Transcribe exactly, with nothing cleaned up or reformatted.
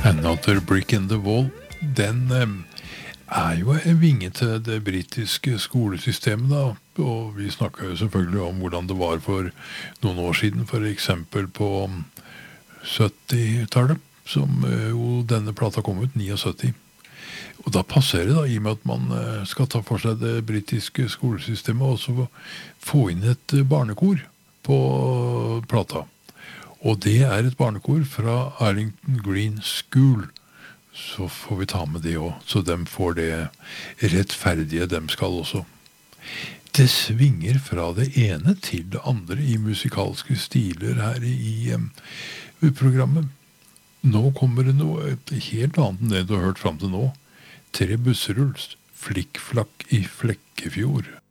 Another Brick in the Wall, den eh, er jo en vinge til det britiske skolesystemet da, og vi snakket jo selvfølgelig om hvordan det var for noen år siden, for eksempel på sytti-tallet, som eh, jo denne plata kom ut, syttioni. Og da passer det da, i og med at man eh, skal ta for seg det britiske skolesystemet, og så få inn et eh, barnekor på plata. Og det er et barnekor fra Arlington Green School. Så får vi ta med det også, så de får det rettferdige de skal også. Det svinger fra det ene til det andre i musikalske stiler her i um, programmet. Nå kommer det noe helt annet enn det du har hørt frem til nå. Tre busserulls, flikkflakk i Flekkefjord.